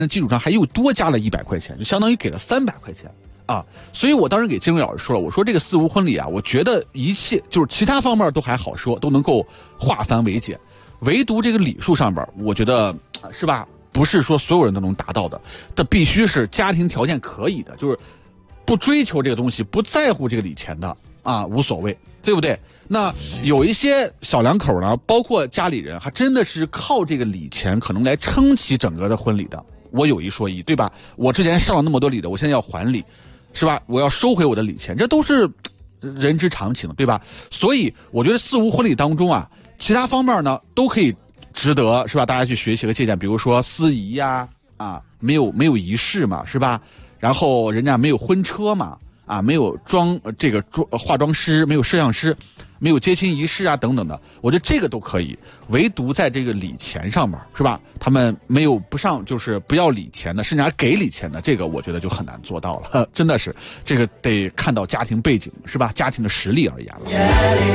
那基础上还又多加了100块钱，就相当于给了300块钱啊。所以我当时给金瑞老师说了，我说这个四无婚礼啊，我觉得一切就是其他方面都还好说，都能够化繁为简，唯独这个礼数上边，我觉得是吧，不是说所有人都能达到的，这必须是家庭条件可以的，就是不追求这个东西，不在乎这个礼钱的啊，无所谓，对不对？那有一些小两口呢，包括家里人，还真的是靠这个礼钱可能来撑起整个的婚礼的。我有一说一，对吧？我之前上了那么多礼的，我现在要还礼，是吧？我要收回我的礼钱，这都是人之常情，对吧？所以我觉得四无婚礼当中啊，其他方面呢都可以值得，是吧？大家去学习和借鉴，比如说司仪呀，没有仪式嘛，是吧？然后人家没有婚车嘛，没有化妆师，没有摄像师，没有接亲仪式啊等等的，我觉得这个都可以，唯独在这个礼钱上面，是吧？他们没有不上，就是不要礼钱的，甚至还给礼钱的，这个我觉得就很难做到了，真的是这个得看到家庭背景，是吧？家庭的实力而言了。